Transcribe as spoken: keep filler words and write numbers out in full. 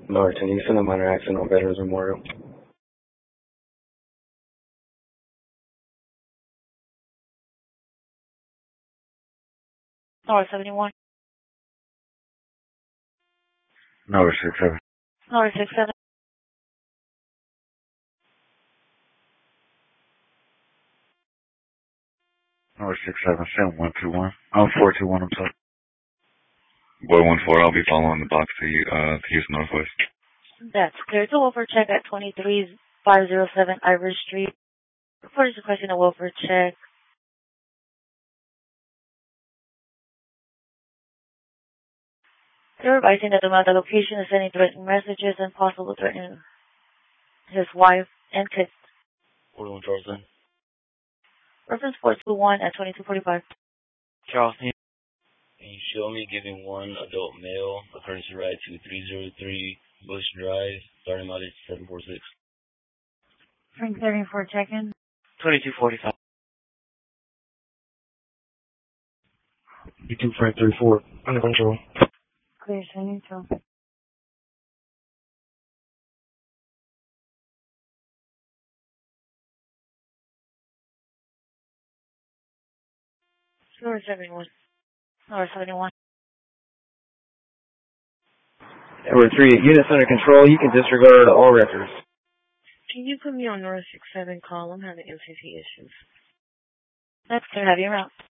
Norton, you send a minor accident on Veterans Memorial. North seventy-one. North six seven. North six seven. North six seven seven one two one. Oh, four two one. I'm sorry. Boy one four. I'll be following the box to uh to Houston Northwest. That's clear. To welfare check at twenty-three five oh seven Irish Street. Reporters requesting a welfare check. They're advising that the location is sending threatening messages and possible threatening his wife and kids. forty-one Charleston. Reference four two one at twenty-two forty-five. Charleston. Can you show me giving one adult male a courtesy ride to three oh three Bush Drive, starting mileage seven four six. Frank thirty-four check-in. twenty-two forty-five. You two Frank thirty-four. Under control. Clear, show neutral. North seventy-one. North seventy-one. Edward three, units under control. You can disregard all records. Can you put me on North six seven call? I'm having M C C issues. That's clear. Have your route.